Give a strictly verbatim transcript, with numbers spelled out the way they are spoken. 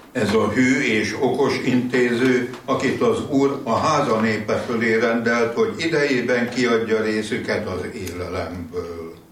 Ez a hű és okos intéző, akit az Úr a háza népe fölé rendelt, hogy idejében kiadja részüket az élelemből.